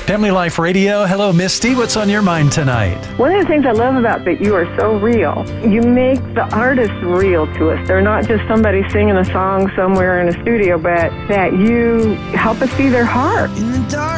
Family Life Radio. Hello, Misty. What's on your mind tonight? One of the things I love about that you are so real. You make the artists real to us. They're not just somebody singing a song somewhere in a studio, but that you help us see their heart. In the dark.